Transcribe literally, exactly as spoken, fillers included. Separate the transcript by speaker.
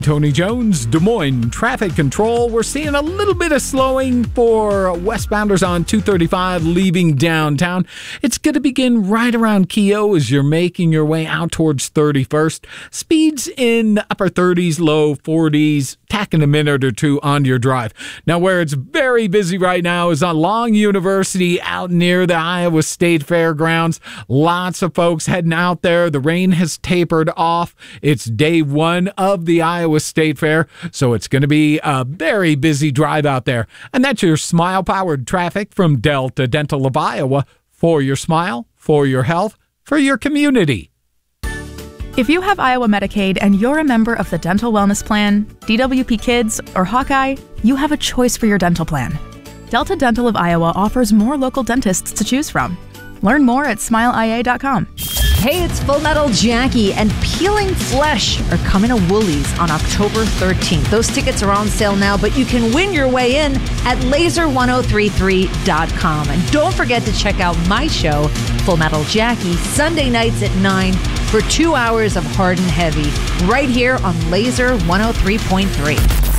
Speaker 1: Tony Jones, Des Moines traffic control. We're seeing a little bit of slowing for westbounders on two thirty-five leaving downtown. It's going to begin right around Keogh as you're making your way out towards thirty-first. Speeds in the upper thirties, low forties, tacking a minute or two on your drive. Now, where it's very busy right now is on Long University out near the Iowa State Fairgrounds. Lots of folks heading out there. The rain has tapered off. It's day one of the Iowa State Fair, so it's going to be a very busy drive out there. And that's your smile-powered traffic from Delta Dental of Iowa. For your smile, for your health, for your community.
Speaker 2: If you have Iowa Medicaid and you're a member of the Dental Wellness Plan, D W P Kids, or Hawkeye, you have a choice for your dental plan. Delta Dental of Iowa offers more local dentists to choose from. Learn more at smile I A dot com.
Speaker 3: Hey, it's Full Metal Jackie, and Peeling Flesh are coming to Woolies on October thirteenth. Those tickets are on sale now, but you can win your way in at laser ten thirty-three dot com. And don't forget to check out my show, Full Metal Jackie, Sunday nights at nine for two hours of hard and heavy, right here on Laser one oh three point three.